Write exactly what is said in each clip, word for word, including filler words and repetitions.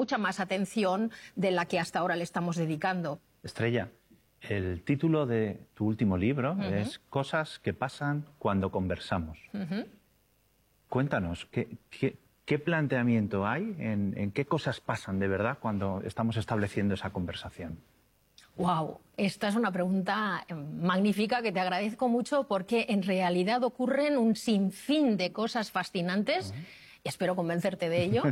mucha más atención de la que hasta ahora le estamos dedicando. Estrella, el título de tu último libro uh-huh. es Cosas que pasan cuando conversamos. Uh-huh. Cuéntanos, ¿qué, qué, qué planteamiento hay en, en qué cosas pasan de verdad cuando estamos estableciendo esa conversación? Wow, esta es una pregunta magnífica que te agradezco mucho porque en realidad ocurren un sinfín de cosas fascinantes, uh-huh. y espero convencerte de ello,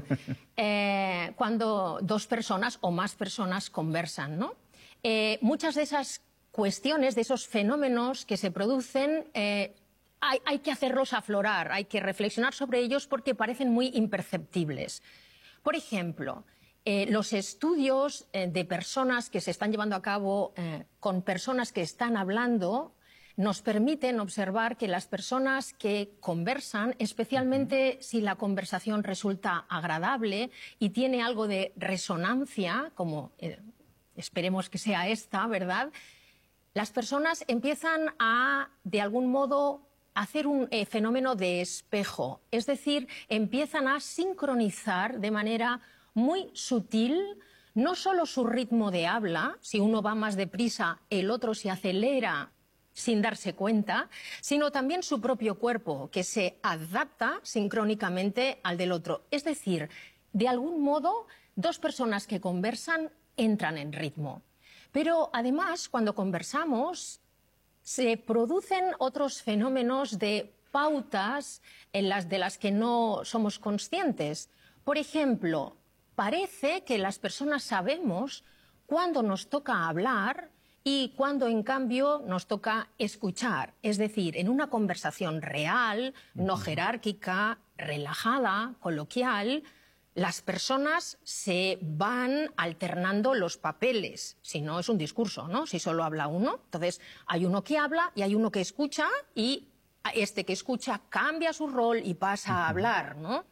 eh, cuando dos personas o más personas conversan, ¿no? Eh, muchas de esas cuestiones, de esos fenómenos que se producen, eh, hay, hay que hacerlos aflorar, hay que reflexionar sobre ellos porque parecen muy imperceptibles. Por ejemplo, Eh, los estudios eh, de personas que se están llevando a cabo eh, con personas que están hablando nos permiten observar que las personas que conversan, especialmente si la conversación resulta agradable y tiene algo de resonancia, como eh, esperemos que sea esta, ¿verdad? Las personas empiezan a, de algún modo, hacer un eh, fenómeno de espejo, es decir, empiezan a sincronizar de manera muy sutil, no solo su ritmo de habla, si uno va más deprisa, el otro se acelera sin darse cuenta, sino también su propio cuerpo, que se adapta sincrónicamente al del otro. Es decir, de algún modo, dos personas que conversan entran en ritmo. Pero además, cuando conversamos, se producen otros fenómenos de pautas en las de las que no somos conscientes. Por ejemplo, parece que las personas sabemos cuándo nos toca hablar y cuándo, en cambio, nos toca escuchar. Es decir, en una conversación real, no jerárquica, relajada, coloquial, las personas se van alternando los papeles. Si no, es un discurso, ¿no? Si solo habla uno. Entonces, hay uno que habla y hay uno que escucha y este que escucha cambia su rol y pasa a hablar, ¿no?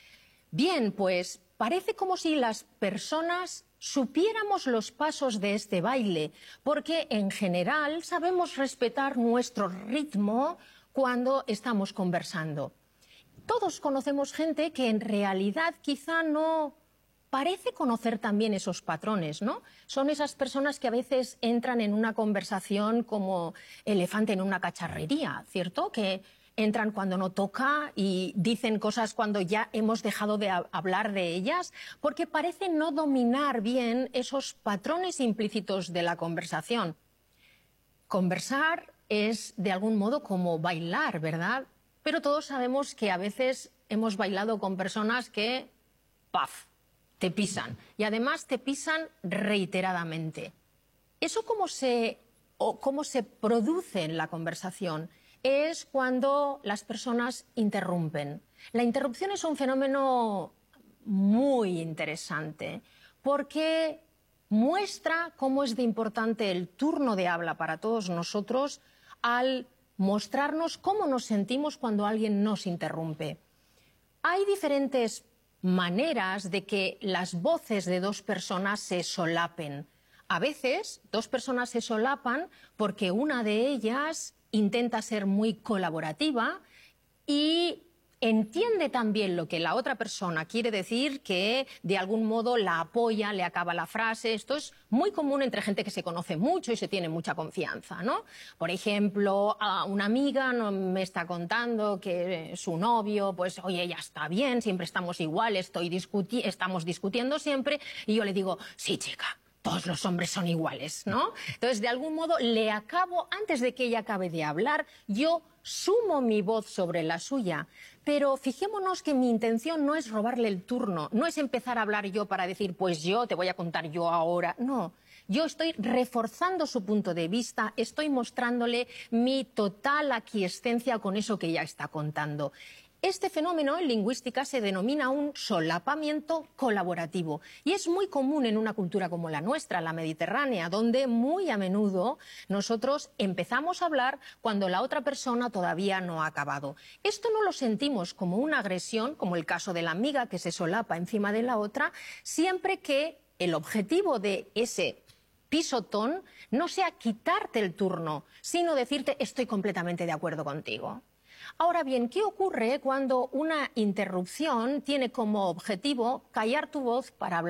Bien, pues parece como si las personas supiéramos los pasos de este baile, porque en general sabemos respetar nuestro ritmo cuando estamos conversando. Todos conocemos gente que en realidad quizá no parece conocer también esos patrones, ¿no? Son esas personas que a veces entran en una conversación como elefante en una cacharrería, ¿cierto? Que entran cuando no toca y dicen cosas cuando ya hemos dejado de hablar de ellas, porque parecen no dominar bien esos patrones implícitos de la conversación. Conversar es de algún modo como bailar, ¿verdad? Pero todos sabemos que a veces hemos bailado con personas que, ¡paf!, te pisan. Y además te pisan reiteradamente. ¿Eso cómo se, o cómo se produce en la conversación? Es cuando las personas interrumpen. La interrupción es un fenómeno muy interesante porque muestra cómo es de importante el turno de habla para todos nosotros al mostrarnos cómo nos sentimos cuando alguien nos interrumpe. Hay diferentes maneras de que las voces de dos personas se solapen. A veces, dos personas se solapan porque una de ellas intenta ser muy colaborativa y entiende también lo que la otra persona quiere decir, que de algún modo la apoya, le acaba la frase. Esto es muy común entre gente que se conoce mucho y se tiene mucha confianza, ¿no? Por ejemplo, a una amiga me está contando que su novio, pues, oye, ya está bien, siempre estamos igual, estoy discuti- estamos discutiendo siempre, y yo le digo, sí, chica, todos los hombres son iguales, ¿no? Entonces, de algún modo, le acabo, antes de que ella acabe de hablar, yo sumo mi voz sobre la suya. Pero fijémonos que mi intención no es robarle el turno, no es empezar a hablar yo para decir, pues yo te voy a contar yo ahora. No, yo estoy reforzando su punto de vista, estoy mostrándole mi total aquiescencia con eso que ella está contando. Este fenómeno en lingüística se denomina un solapamiento colaborativo y es muy común en una cultura como la nuestra, la mediterránea, donde muy a menudo nosotros empezamos a hablar cuando la otra persona todavía no ha acabado. Esto no lo sentimos como una agresión, como el caso de la amiga que se solapa encima de la otra, siempre que el objetivo de ese pisotón no sea quitarte el turno, sino decirte estoy completamente de acuerdo contigo. Ahora bien, ¿qué ocurre cuando una interrupción tiene como objetivo callar tu voz para hablar?